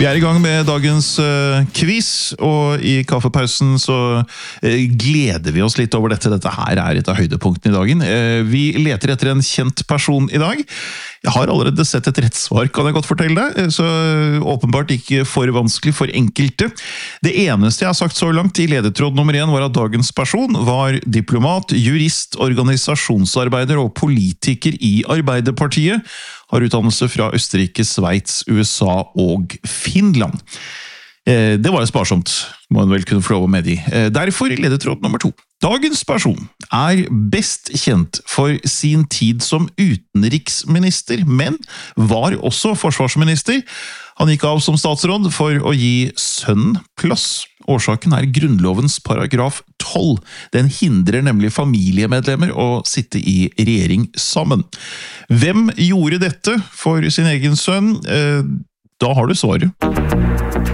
Vi I gang med dagens quiz, og I kaffepausen så gleder vi oss litt over dette. Dette her et av høydepunktene I dagen. Vi leter etter en kjent person I dag. Jeg har allerede sett et rett svar, kan jeg godt fortelle deg, så åpenbart ikke for vanskelig for enkelte. Det eneste jeg har sagt så langt I ledetråd nummer 1 var at dagens person var diplomat, jurist, organisasjonsarbeider og politiker I Arbeiderpartiet, har utdannelse fra Østerrike, Sveits, USA og Finland. Det var sparsomt, må en vel kunne få lov å medgi. Derfor ledetråd nummer 2. Dagens person best kjent for sin tid som utenriksminister, men var også forsvarsminister. Han gikk av som statsråd for å gi sønnen plass. Årsaken Grunnlovens paragraf 12. Den hindrer nemlig familiemedlemmer å sitte I regjering sammen. Hvem gjorde dette for sin egen sønn? Da har du svaret.